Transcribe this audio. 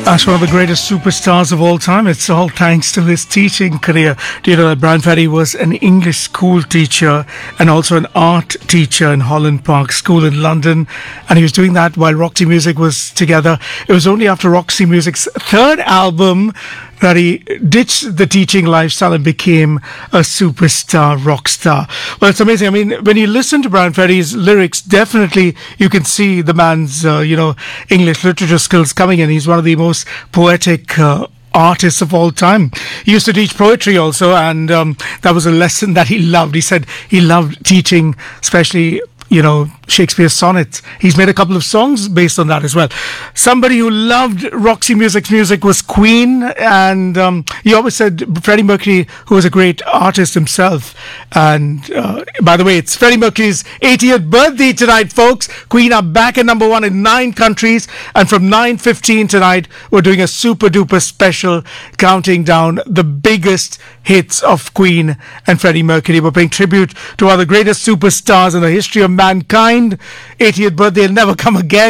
As one of the greatest superstars of all time, it's all thanks to his teaching career. Do you know that Brian Ferry was an English school teacher and also an art teacher in Holland Park School in London? And he was doing that while Roxy Music was together. It was only after Roxy Music's third album that he ditched the teaching lifestyle and became a superstar rock star. Well, it's amazing. I mean, when you listen to Brian Ferry's lyrics, definitely you can see the man's, English literature skills coming in. He's one of the most poetic artists of all time. He used to teach poetry also, and that was a lesson that he loved. He said he loved teaching, especially Shakespeare's sonnets. He's made a couple of songs based on that as well. Somebody who loved Roxy Music's music was Queen, and he always said Freddie Mercury, who was a great artist himself. And by the way, it's Freddie Mercury's 80th birthday tonight, folks. Queen are back at number one in 9 countries, and from 9:15 tonight, we're doing a super duper special counting down the biggest hits of Queen and Freddie Mercury. We're paying tribute to one of the greatest superstars in the history of mankind. 80th birthday will never come again.